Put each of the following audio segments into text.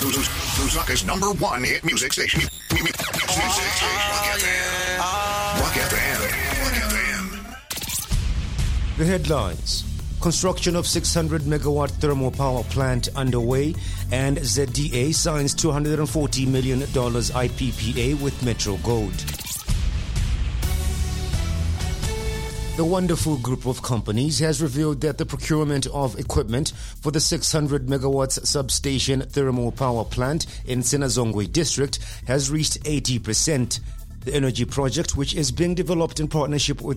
Lusaka's #1 hit music station. Rock FM. The headlines. Construction of 600 megawatt thermal power plant underway, and ZDA signs $240 million IPPA with Metro Gold. The Wonderful Group of Companies has revealed that the procurement of equipment for the 600 megawatts substation thermal power plant in Sinazongwe district has reached 80%. The energy project, which is being developed in partnership with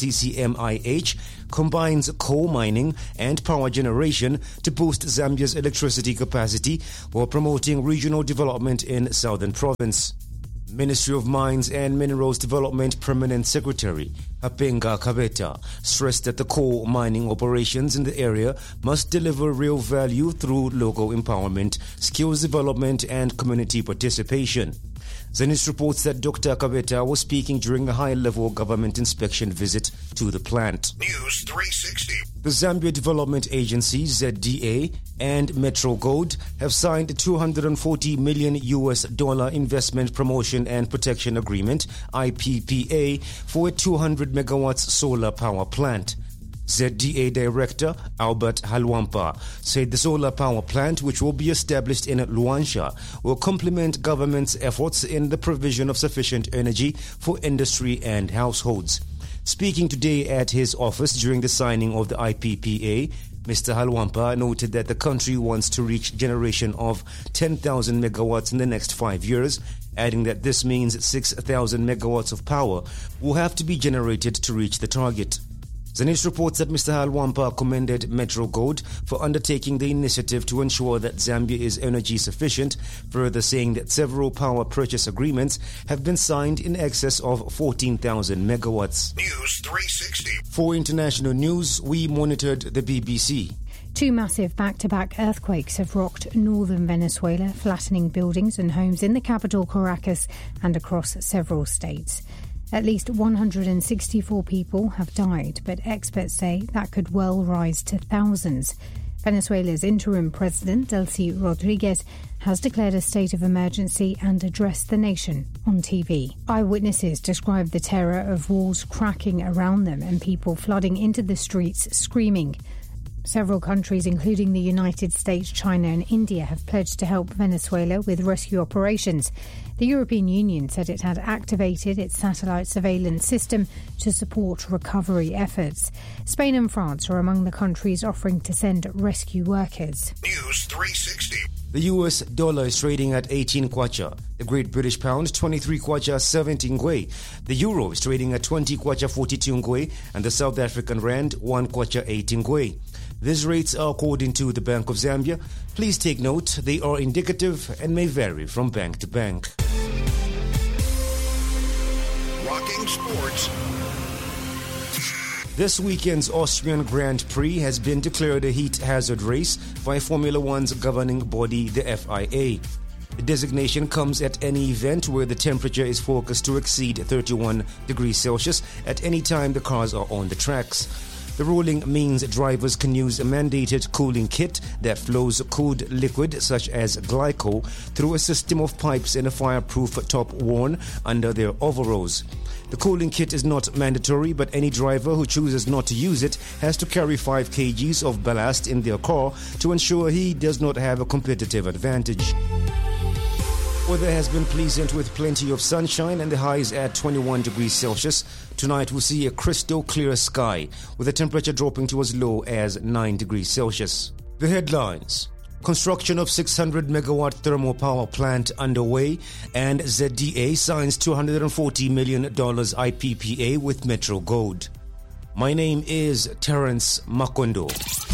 ZCCMIH, combines coal mining and power generation to boost Zambia's electricity capacity while promoting regional development in Southern Province. Ministry of Mines and Minerals Development Permanent Secretary Hapenga Kabeta stressed that the coal mining operations in the area must deliver real value through local empowerment, skills development and community participation. Zenith reports that Dr. Kabeta was speaking during a high-level government inspection visit to the plant. News 360. The Zambia Development Agency, ZDA, and Metro Gold have signed a $240 million investment promotion and protection agreement, IPPA, for a 200 megawatts solar power plant. ZDA Director Albert Halwampa said the solar power plant, which will be established in Luansha, will complement government's efforts in the provision of sufficient energy for industry and households. Speaking today at his office during the signing of the IPPA, Mr. Halwampa noted that the country wants to reach generation of 10,000 megawatts in the next 5 years, adding that this means 6,000 megawatts of power will have to be generated to reach the target. Zenith reports that Mr. Halwampa commended Metro Gold for undertaking the initiative to ensure that Zambia is energy sufficient, further saying that several power purchase agreements have been signed in excess of 14,000 megawatts. News 360. For international news, we monitored the BBC. Two massive back-to-back earthquakes have rocked northern Venezuela, flattening buildings and homes in the capital Caracas and across several states. At least 164 people have died, but experts say that could well rise to thousands. Venezuela's interim president, Delcy Rodriguez, has declared a state of emergency and addressed the nation on TV. Eyewitnesses described the terror of walls cracking around them and people flooding into the streets screaming. Several countries, including the United States, China and India, have pledged to help Venezuela with rescue operations. The European Union said it had activated its satellite surveillance system to support recovery efforts. Spain and France are among the countries offering to send rescue workers. News 360. The US dollar is trading at 18 kwacha, the Great British Pound 23 kwacha 17 ngwe, the Euro is trading at 20 kwacha 42 ngwe, and the South African Rand 1 kwacha 18 ngwe. These rates are according to the Bank of Zambia. Please take note, they are indicative and may vary from bank to bank. Rocking sports. This weekend's Austrian Grand Prix has been declared a heat hazard race by Formula One's governing body, the FIA. The designation comes at any event where the temperature is forecast to exceed 31 degrees Celsius at any time the cars are on the tracks. The ruling means drivers can use a mandated cooling kit that flows cooled liquid such as glycol through a system of pipes and a fireproof top worn under their overalls. The cooling kit is not mandatory, but any driver who chooses not to use it has to carry 5 kgs of ballast in their car to ensure he does not have a competitive advantage. Weather has been pleasant with plenty of sunshine and the highs at 21 degrees Celsius. Tonight we'll see a crystal clear sky with the temperature dropping to as low as 9 degrees Celsius. The headlines. Construction of 600 megawatt thermal power plant underway, and ZDA signs $240 million IPPA with Metro Gold. My name is Terence Makondo.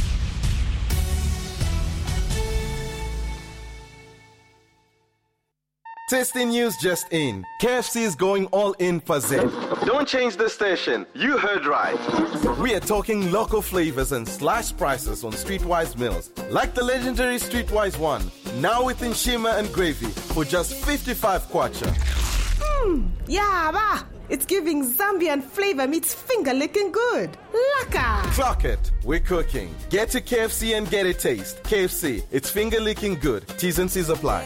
Tasting news just in. KFC is going all in for Z. Don't change the station. You heard right. We are talking local flavors and slash prices on Streetwise meals. Like the legendary Streetwise one, now with nshima and gravy for just 55 kwacha. Yeah, ba. It's giving Zambian flavor meets finger licking good. Laka! Clock it. We're cooking. Get to KFC and get a taste. KFC, it's finger licking good. T's and C's apply.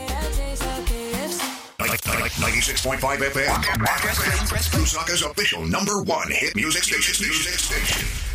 96.5 FM. Rock FM. Lusaka's official #1 hit music station.